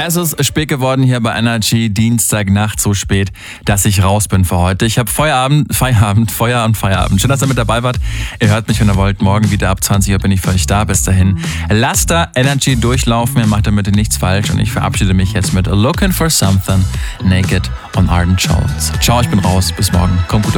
Es ist spät geworden hier bei Energy, Dienstagnacht, so spät, dass ich raus bin für heute. Ich habe Feuer und Feierabend. Schön, dass ihr mit dabei wart. Ihr hört mich, wenn ihr wollt. Morgen wieder ab 20 Uhr bin ich für euch da. Bis dahin, lasst da Energy durchlaufen. Ihr macht damit nichts falsch. Und ich verabschiede mich jetzt mit Looking for Something, Naked und Arden Jones. Ciao, ich bin raus. Bis morgen. Kommt gut.